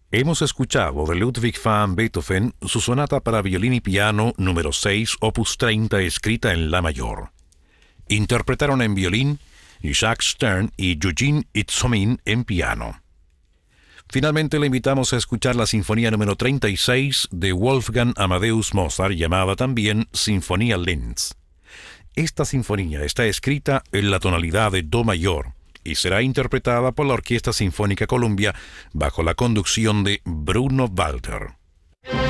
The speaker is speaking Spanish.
Hemos escuchado de Ludwig van Beethoven su sonata para violín y piano número 6, opus 30, escrita en la mayor. Interpretaron en violín Jacques Stern y Eugene Itzomin en piano. Finalmente le invitamos a escuchar la Sinfonía número 36 de Wolfgang Amadeus Mozart, llamada también Sinfonía Linz. Esta sinfonía está escrita en la tonalidad de Do mayor y será interpretada por la Orquesta Sinfónica Columbia bajo la conducción de Bruno Walter.